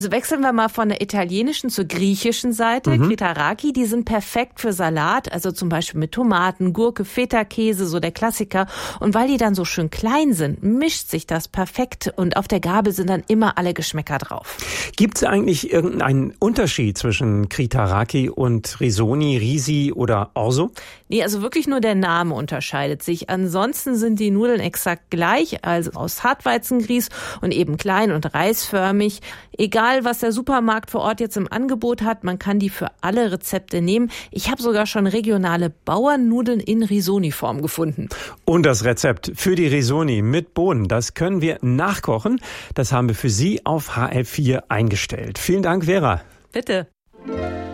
Also wechseln wir mal von der italienischen zur griechischen Seite. Kritaraki, die sind perfekt für Salat, also zum Beispiel mit Tomaten, Gurke, Feta-Käse, so der Klassiker. Und weil die dann so schön klein sind, mischt sich das perfekt und auf der Gabel sind dann immer alle Geschmäcker drauf. Gibt es eigentlich irgendeinen Unterschied zwischen Kritaraki und Risoni, Risi oder Orzo? Nee, also wirklich nur der Name unterscheidet sich. Ansonsten sind die Nudeln exakt gleich, also aus Hartweizengrieß und eben klein und reisförmig. Egal, was der Supermarkt vor Ort jetzt im Angebot hat, man kann die für alle Rezepte nehmen. Ich habe sogar schon regionale Bauernnudeln in Risoni-Form gefunden. Und das Rezept für die Risoni mit Bohnen, das können wir nachkochen. Das haben wir für Sie auf HR4 eingestellt. Vielen Dank, Vera. Bitte.